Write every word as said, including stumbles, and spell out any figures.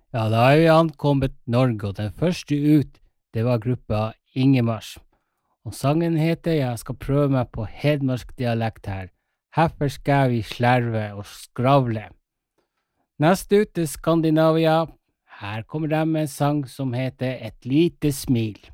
Ja, da er vi ankommet Norge, og den første ut, det var gruppa Ingemars. Og sangen heter Jeg skal prøve meg på hedmarsk dialekt her. Herfor skal vi slerve og skravle. Neste ut er Skandinavia. Her kommer de med en sang som heter Et lite smil.